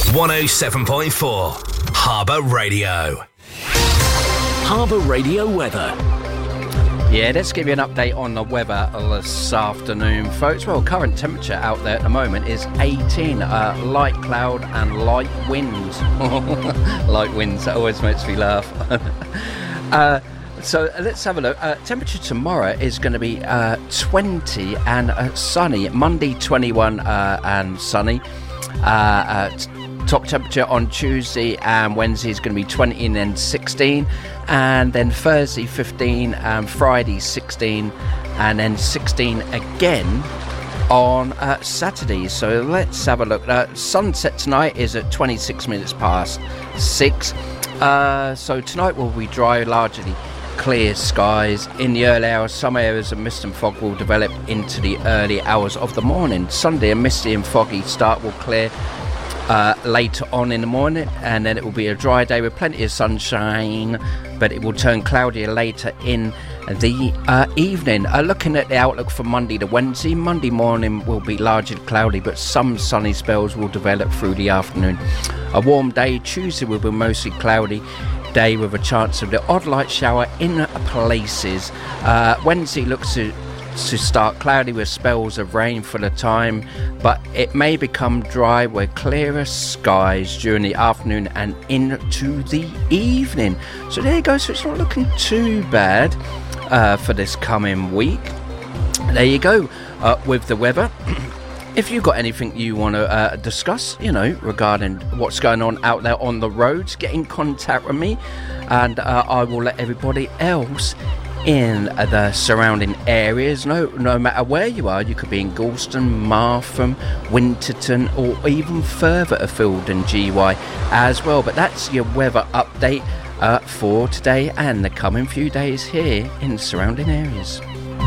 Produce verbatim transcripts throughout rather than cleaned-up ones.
one oh seven point four Harbour Radio. Harbour Radio weather. Yeah, let's give you an update on the weather this afternoon, folks. Well, current temperature out there at the moment is eighteen. Uh, light cloud and light winds. Light winds, that always makes me laugh. uh, so let's have a look. Uh, temperature tomorrow is going to be uh, twenty and uh, sunny. Monday, twenty-one uh, and sunny. Uh, uh, t- top temperature on Tuesday and Wednesday is going to be twenty and then sixteen. And then Thursday fifteen, and Friday sixteen, and then sixteen again on uh, Saturday. So let's have a look. Uh, sunset tonight is at twenty-six minutes past six. Uh, so tonight will be dry, largely clear skies. In the early hours, some areas of mist and fog will develop into the early hours of the morning. Sunday, a misty and foggy start will clear Uh, later on in the morning, and then it will be a dry day with plenty of sunshine, but it will turn cloudier later in the uh, evening. Uh, looking at the outlook for Monday to Wednesday, Monday morning will be largely cloudy, but some sunny spells will develop through the afternoon. A warm day. Tuesday will be mostly cloudy day with a chance of the odd light shower in places. Uh, Wednesday looks to to start cloudy with spells of rain for the time, but it may become dry with clearer skies during the afternoon and into the evening. So there you go. So it's not looking too bad uh, for this coming week. There you go uh, with the weather. If you've got anything you want to uh, discuss, you know, regarding what's going on out there on the roads, get in contact with me, and uh, I will let everybody else in the surrounding areas. No, no matter where you are, you could be in Galston, Martham, Winterton, or even further afield than G Y as well. But that's your weather update uh, for today and the coming few days here in the surrounding areas.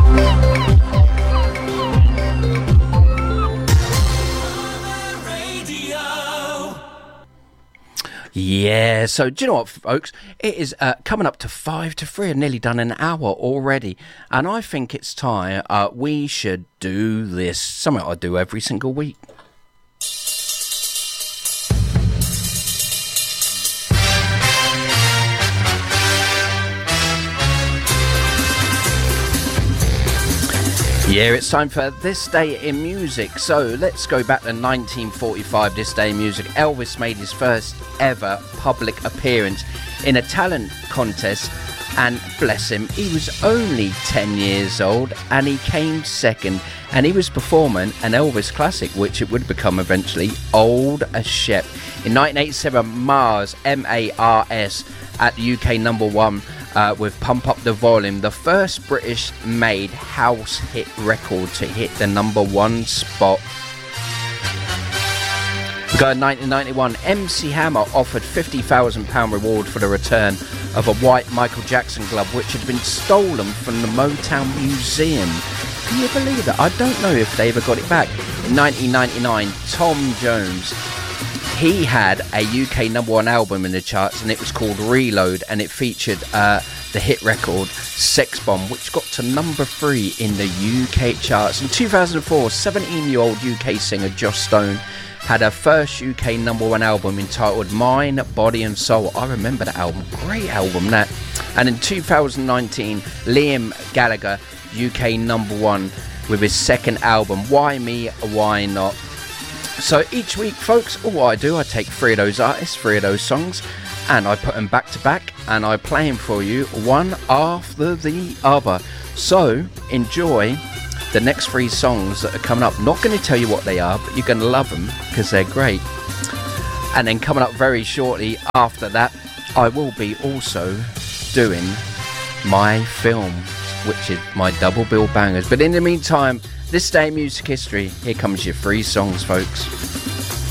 Yeah, so do you know what, folks? It is uh, coming up to five to three. I've nearly done an hour already. And I think it's time uh, we should do this. Something I do every single week. Yeah, it's time for This Day in Music. So let's go back to nineteen forty-five, This Day in Music. Elvis made his first ever public appearance in a talent contest, and bless him, he was only ten years old and he came second, and he was performing an Elvis classic, which it would become eventually, Old as Shep. In nineteen eighty-seven, Mars, M A R S, at the U K number one uh, with Pump Up the Volume, the first British-made house hit record to hit the number one spot. We got in nineteen ninety-one, M C Hammer offered fifty thousand pounds reward for the return of a white Michael Jackson glove which had been stolen from the Motown Museum. Can you believe that? I don't know if they ever got it back. In nineteen ninety-nine, Tom Jones, he had a U K number one album in the charts, and it was called Reload, and it featured uh, the hit record Sex Bomb, which got to number three in the U K charts. In two thousand four, seventeen-year-old U K singer Joss Stone had her first U K number one album entitled Mind, Body and Soul. I remember that album. Great album, that. And in two thousand nineteen, Liam Gallagher, U K number one with his second album, Why Me, Why Not. So each week, folks, all I do, I take three of those artists, three of those songs, and I put them back to back, and I play them for you one after the other. So enjoy the next three songs that are coming up. Not going to tell you what they are, but you're going to love them because they're great. And then coming up very shortly after that, I will be also doing my film, which is my double bill bangers. But in the meantime, This Day in Music History, here comes your three songs, folks.